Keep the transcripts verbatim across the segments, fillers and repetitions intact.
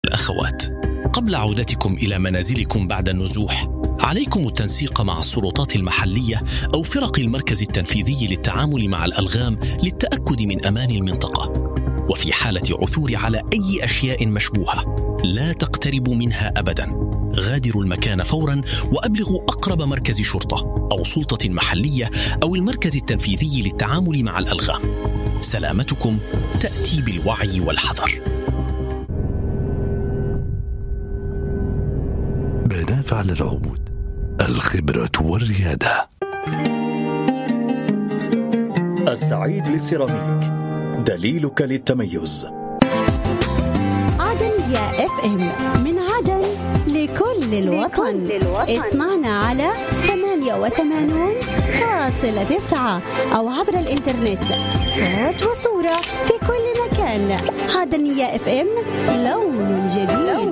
الأخوات، قبل عودتكم إلى منازلكم بعد النزوح، عليكم التنسيق مع السلطات المحلية أو فرق المركز التنفيذي للتعامل مع الألغام للتأكد من أمان المنطقة. وفي حالة عثور على أي أشياء مشبوهة لا تقتربوا منها أبداً. غادروا المكان فوراً وأبلغوا أقرب مركز شرطة أو سلطة محلية أو المركز التنفيذي للتعامل مع الألغام. سلامتكم تأتي بالوعي والحذر. بنافع للعود، الخبرة والريادة. السعيد للسيراميك، دليلك للتميز. عدن يا اف ام، من عدن لكل الوطن. اسمعنا على ثمانية وثمانين فاصلة تسعة أو عبر الإنترنت، صوت وصورة في كل مكان. عدن يا اف ام، لون جديد.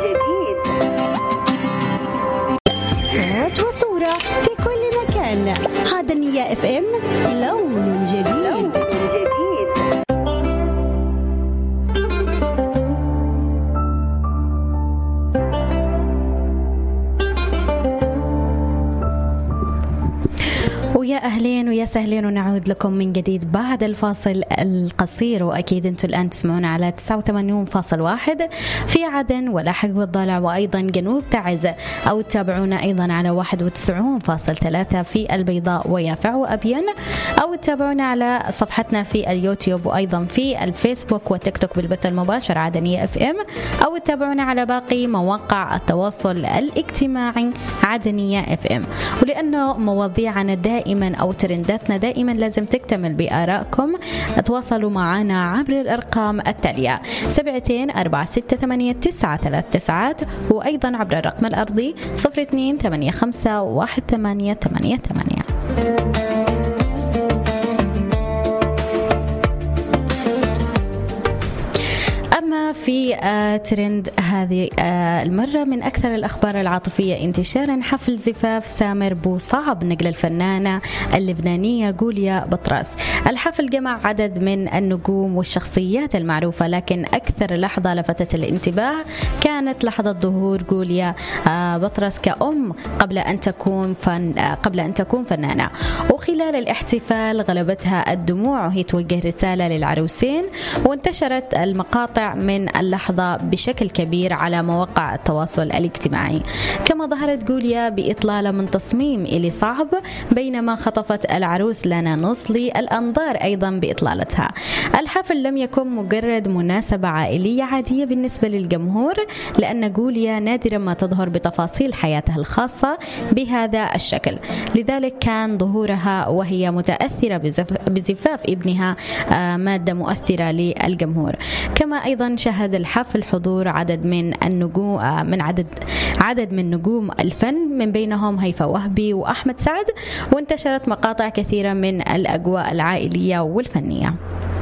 صوت وصورة في كل مكان. عدن يا اف ام، لون جديد. ويا أهلين ويا سهلين، ونعود لكم من جديد بعد الفاصل القصير. وأكيد أنتم الآن تسمعون على تسعة وثمانين فاصلة واحد في عدن ولاحق والضلع وأيضا جنوب تعز، أو تتابعونا أيضا على واحد وتسعين فاصلة ثلاثة في البيضاء ويافع وأبين، أو تتابعونا على صفحتنا في اليوتيوب وأيضا في الفيسبوك والتيك توك بالبث المباشر عدنية اف ام، أو تتابعونا على باقي مواقع التواصل الاجتماعي عدنية اف ام. ولأنه مواضيعنا دائما أو ترنداتنا دائما لازم تكتمل بآرائكم، تواصلوا معنا عبر الأرقام التالية سبعتين أربعة ستة ثمانية تسعة ثلاث تسعات، وأيضا عبر الرقم الأرضي صفر اثنين ثمانية خمسة واحد ثمانية ثمانية ثمانية. في ترند هذه المرة من أكثر الأخبار العاطفية انتشارا، حفل زفاف سامر بوصعب نقل الفنانة اللبنانية جوليا بطرس. الحفل جمع عدد من النجوم والشخصيات المعروفة، لكن أكثر لحظة لفتت الانتباه كانت لحظة ظهور جوليا بطرس كأم قبل أن تكون فن قبل أن تكون فنانة. وخلال الاحتفال غلبتها الدموع وهي توجه رسالة للعروسين، وانتشرت المقاطع من اللحظة بشكل كبير على مواقع التواصل الاجتماعي. كما ظهرت جوليا بإطلالة من تصميم إلي صعب، بينما خطفت العروس لنا نصلي الأنظار أيضا بإطلالتها. الحفل لم يكن مجرد مناسبة عائلية عادية بالنسبة للجمهور، لأن جوليا نادرا ما تظهر بتفاصيل حياتها الخاصة بهذا الشكل، لذلك كان ظهورها وهي متأثرة بزفاف ابنها مادة مؤثرة للجمهور. كما أيضا شهد الحفل حضور عدد من النجوم من عدد عدد من نجوم الفن، من بينهم هيفاء وهبي وأحمد سعد، وانتشرت مقاطع كثيرة من الأجواء العائلية والفنية.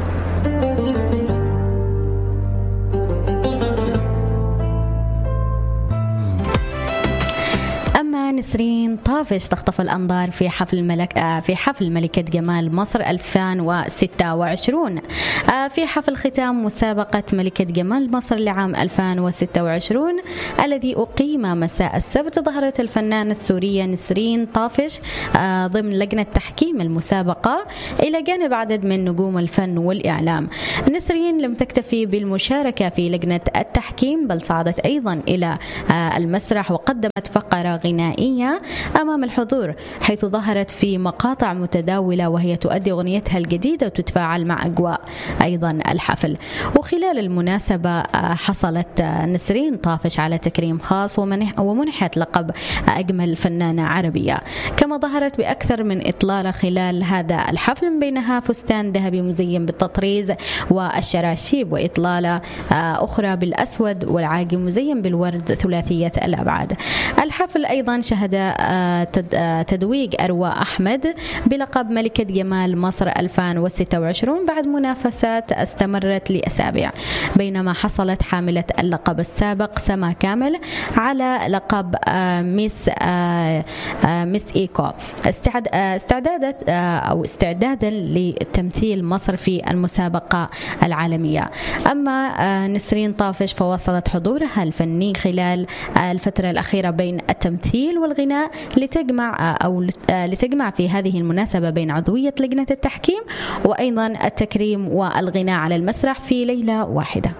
نسرين طافش تخطف الأنظار في حفل ملك في حفل ملكة جمال مصر ألفين وستة وعشرين. في حفل ختام مسابقة ملكة جمال مصر لعام ألفين وستة وعشرين الذي أقيم مساء السبت، ظهرت الفنانة السورية نسرين طافش ضمن لجنة تحكيم المسابقة إلى جانب عدد من نجوم الفن والإعلام. نسرين لم تكتفي بالمشاركة في لجنة التحكيم، بل صعدت أيضا إلى المسرح وقدمت فقرة غنائية أمام الحضور، حيث ظهرت في مقاطع متداولة وهي تؤدي أغنيتها الجديدة وتتفاعل مع أجواء أيضا الحفل. وخلال المناسبة حصلت نسرين طافش على تكريم خاص ومنحت لقب أجمل فنانة عربية. كما ظهرت بأكثر من إطلالة خلال هذا الحفل، من بينها فستان ذهبي مزين بالتطريز والشراشيب، وإطلالة أخرى بالأسود والعاجي مزين بالورد ثلاثية الأبعاد. الحفل أيضا شهد شهد تتويج أرواء أحمد بلقب ملكة جمال مصر ألفين وستة وعشرين بعد منافسات استمرت لأسابيع، بينما حصلت حاملة اللقب السابق سما كامل على لقب ميس ميس إيكو استعدادت أو استعدادا لتمثيل مصر في المسابقة العالمية. أما نسرين طافش فواصلت حضورها الفني خلال الفترة الأخيرة بين التمثيل والغناء لتجمع أو لتجمع في هذه المناسبة بين عضوية لجنة التحكيم وأيضا التكريم والغناء على المسرح في ليلة واحدة.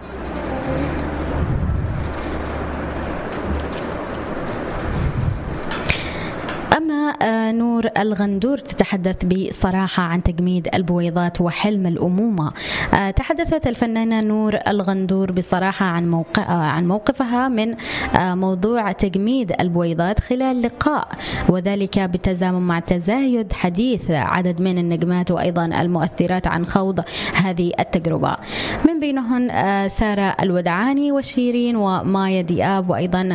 أما نور الغندور تتحدث بصراحة عن تجميد البويضات وحلم الأمومة. تحدثت الفنانة نور الغندور بصراحة عن موقع عن موقفها من موضوع تجميد البويضات خلال لقاء، وذلك بالتزامن مع تزايد حديث عدد من النجمات وأيضا المؤثرات عن خوض هذه التجربة، من بينهن سارة الودعاني وشيرين ومايا دياب وأيضا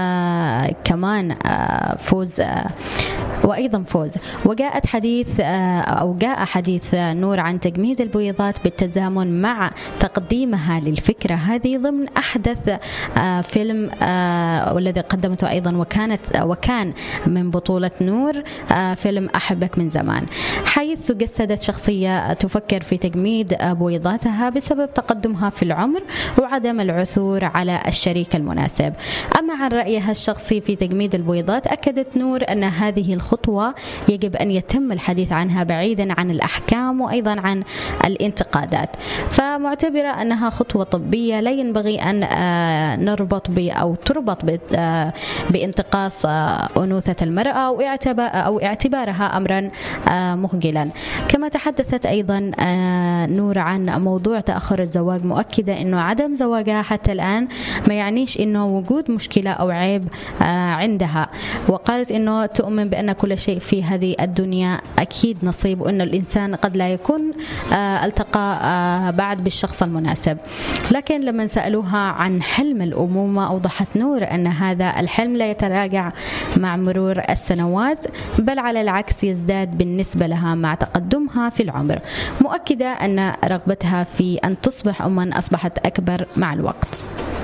كمان فوز وأيضا فوز. وجاءت حديث أو جاء حديث نور عن تجميد البويضات بالتزامن مع تقديمها للفكرة هذه ضمن أحدث فيلم والذي قدمته أيضا وكانت وكان من بطولة نور فيلم أحبك من زمان، حيث جسدت شخصية تفكر في تجميد بويضاتها بسبب تقدمها في العمر وعدم العثور على الشريك المناسب. أما عن رأيها الشخصي في تجميد البويضات، أكدت نور أن هذه الخطوة يجب أن يتم الحديث عنها بعيدا عن الأحكام وأيضا عن الانتقادات، فمعتبرة أنها خطوة طبية لا ينبغي أن نربط ب أو تربط بانتقاص أنوثة المرأة أو اعتبارها أمرا مخجلا. كما تحدثت أيضا نور عن موضوع تأخر الزواج، مؤكدة أنه عدم زواجها حتى الآن ما يعنيش أنه وجود مشكلة أو عيب عندها، وقالت أنه تؤمن بأن كل شيء في هذه الدنيا أكيد نصيب، وأن الإنسان قد لا يكون التقى بعد بالشخص المناسب. لكن لما سألوها عن حلم الأمومة أوضحت نور أن هذا الحلم لا يتراجع مع مرور السنوات، بل على العكس يزداد بالنسبة لها مع تقدمها في العمر، مؤكدة أن رغبتها في أن تصبح أماً أصبحت أكبر مع الوقت.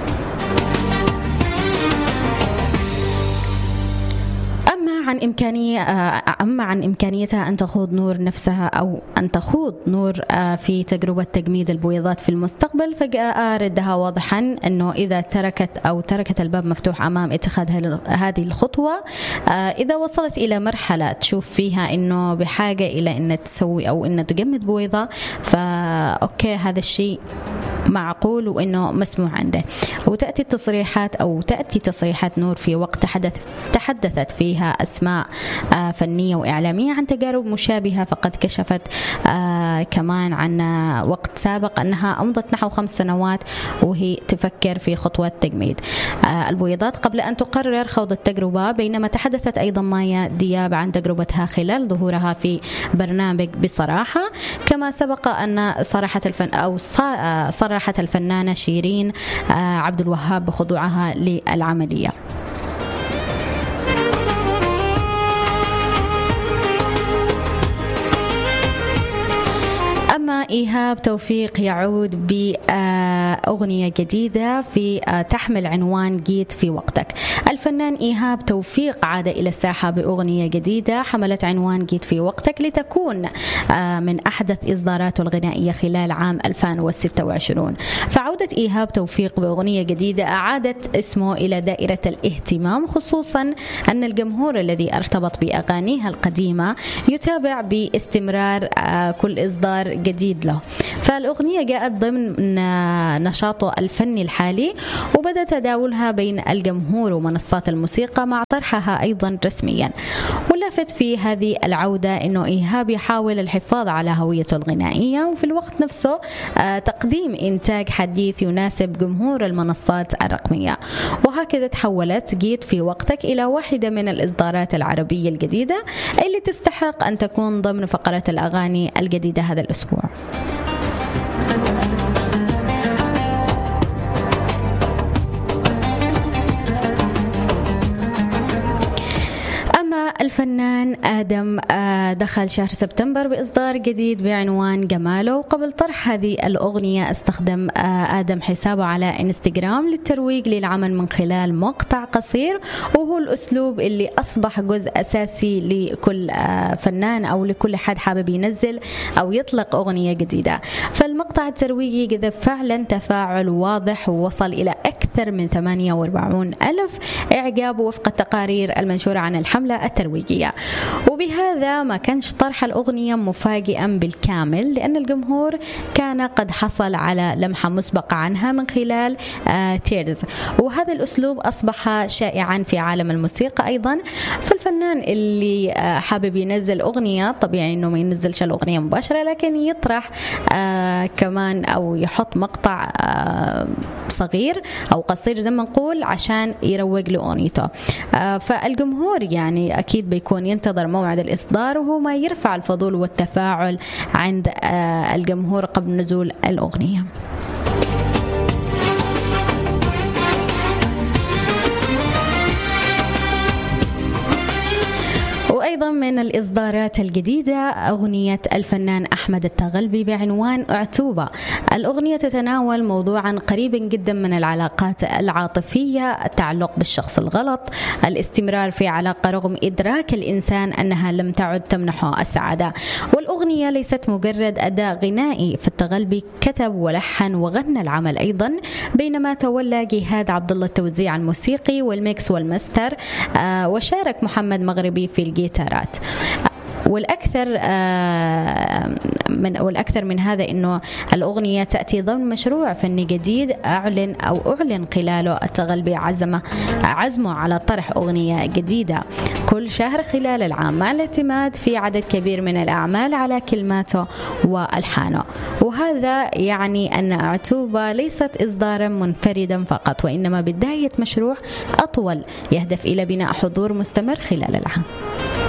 عن إمكانية أما عن إمكانيتها أن تخوض نور نفسها أو أن تخوض نور في تجربة تجميد البويضات في المستقبل، فجاء ردها واضحا أنه إذا تركت أو تركت الباب مفتوح أمام اتخاذ هذه الخطوة، إذا وصلت إلى مرحلة تشوف فيها أنه بحاجة إلى أن تسوي أو أن تجمد بويضة، فأوكي هذا الشيء معقول وإنه مسموح عنده. وتأتي التصريحات أو تأتي تصريحات نور في وقت تحدث تحدثت فيها أسماء فنية وإعلامية عن تجارب مشابهة، فقد كشفت كمان عن وقت سابق أنها أمضت نحو خمس سنوات وهي تفكر في خطوة تجميد البويضات قبل أن تقرر خوض التجربة. بينما تحدثت أيضا مايا دياب عن تجربتها خلال ظهورها في برنامج بصراحة. كما سبق أن صرحت الفن أو صرحت الفنانة شيرين عبد الوهاب بخضوعها للعملية. أما إيهاب توفيق يعود بأغنية جديدة في تحمل عنوان جيت في وقتك. الفنان إيهاب توفيق عاد إلى الساحة بأغنية جديدة حملت عنوان جيت في وقتك، لتكون من أحدث إصداراته الغنائية خلال عام ألفين وستة وعشرين. فعودة إيهاب توفيق بأغنية جديدة أعادت اسمه إلى دائرة الاهتمام، خصوصا أن الجمهور الذي ارتبط بأغانيها القديمة يتابع باستمرار كل إصدار جديد له. فالأغنية جاءت ضمن نشاطه الفني الحالي، وبدأ تداولها بين الجمهور ومنصات الموسيقى مع طرحها أيضا رسميا. ولفت في هذه العودة أنه إيهاب يحاول الحفاظ على هويته الغنائية، وفي الوقت نفسه تقديم إنتاج حديث يناسب جمهور المنصات الرقمية. وهكذا تحولت جيت في وقتك إلى واحدة من الإصدارات العربية الجديدة اللي تستحق أن تكون ضمن فقرة الأغاني الجديدة هذا الأسبوع. الفنان آدم دخل شهر سبتمبر بإصدار جديد بعنوان جماله، وقبل طرح هذه الأغنية استخدم آدم حسابه على إنستغرام للترويج للعمل من خلال مقطع قصير، وهو الأسلوب اللي أصبح جزء أساسي لكل فنان أو لكل حد حابب ينزل أو يطلق أغنية جديدة. فالمقطع الترويجي جذب فعلا تفاعل واضح ووصل إلى أكثر من ثمانية وأربعين ألف إعجاب وفق التقارير المنشورة عن الحملة الترويجية. وبهذا ما كانش طرح الأغنية مفاجئا بالكامل، لأن الجمهور كان قد حصل على لمحة مسبقة عنها من خلال آه تيرز، وهذا الأسلوب أصبح شائعا في عالم الموسيقى أيضا. فالفنان اللي آه حابب ينزل أغنية طبيعي أنه ما ينزلش الأغنية مباشرة، لكن يطرح آه كمان أو يحط مقطع آه صغير أو قصير زي ما نقول عشان يروج لأغنيته. آه فالجمهور يعني أكيد بيكون ينتظر موعد الإصدار، وهو ما يرفع الفضول والتفاعل عند آه الجمهور قبل نزول الأغنية. وأيضا من الإصدارات الجديدة أغنية الفنان أحمد التغلبي بعنوان أعتوبة. الأغنية تتناول موضوعا قريبا جدا من العلاقات العاطفية، التعلق بالشخص الغلط، الاستمرار في علاقة رغم إدراك الإنسان أنها لم تعد تمنحه السعادة. والأغنية ليست مجرد أداء غنائي، فالتغلبي كتب ولحن وغنى العمل أيضا، بينما تولى جهاد عبد الله التوزيع الموسيقي والميكس والماستر، آه وشارك محمد مغربي في الجيتارات. والأكثر من والأكثر من هذا إنه الأغنية تأتي ضمن مشروع فني جديد أعلن أو أعلن خلاله التغلبي عزمه عزمه على طرح أغنية جديدة كل شهر خلال العام، مع الاعتماد في عدد كبير من الأعمال على كلماته وألحانه. وهذا يعني أن أعتوبة ليست إصدارا منفردا فقط، وإنما بداية مشروع أطول يهدف إلى بناء حضور مستمر خلال العام.